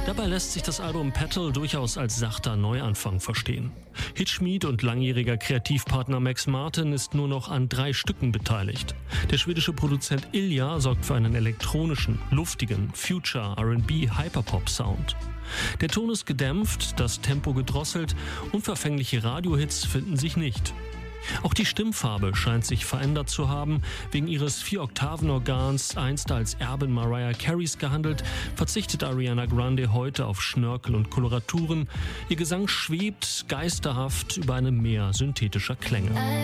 Dabei lässt sich das Album Petal durchaus als sachter Neuanfang verstehen. Hitschmied und langjähriger Kreativpartner Max Martin ist nur noch an 3 Stücken beteiligt. Der schwedische Produzent Ilja sorgt für einen elektronischen, luftigen, Future, R&B, Hyperpop-Sound. Der Ton ist gedämpft, das Tempo gedrosselt, unverfängliche Radiohits finden sich nicht. Auch die Stimmfarbe scheint sich verändert zu haben. Wegen ihres 4-Oktaven-Organs, einst als Erbin Mariah Careys gehandelt, verzichtet Ariana Grande heute auf Schnörkel und Koloraturen. Ihr Gesang schwebt geisterhaft über einem Meer synthetischer Klänge.